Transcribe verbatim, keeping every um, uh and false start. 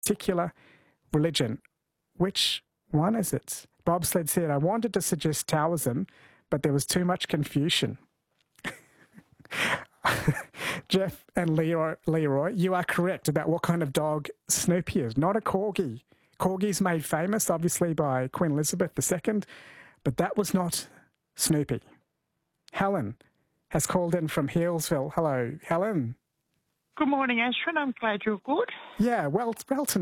particular religion. Which one is it? Bobsled said, I wanted to suggest Taoism, but there was too much confusion. Jeff and Leroy, Leroy, you are correct about what kind of dog Snoopy is. Not a corgi. Corgi's made famous, obviously, by Queen Elizabeth the Second, but that was not Snoopy. Helen has called in from Healesville. Hello, Helen. Good morning, Ashwin. I'm glad you're good. Yeah, well, well to